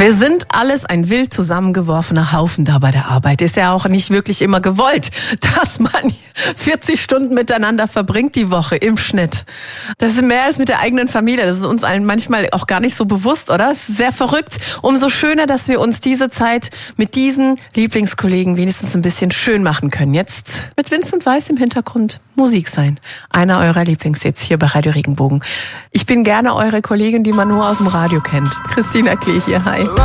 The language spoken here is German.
Wir sind alles ein wild zusammengeworfener Haufen da bei der Arbeit. Ist ja auch nicht wirklich immer gewollt, dass man 40 Stunden miteinander verbringt die Woche im Schnitt. Das ist mehr als mit der eigenen Familie. Das ist uns allen manchmal auch gar nicht so bewusst, oder? Es ist sehr verrückt. Umso schöner, dass wir uns diese Zeit mit diesen Lieblingskollegen wenigstens ein bisschen schön machen können. Jetzt wird Vincent Weiss im Hintergrund Musik sein. Einer eurer Lieblingshits hier bei Radio Regenbogen. Ich bin gerne eure Kollegin, die man nur aus dem Radio kennt. Christina Klee hier, hi.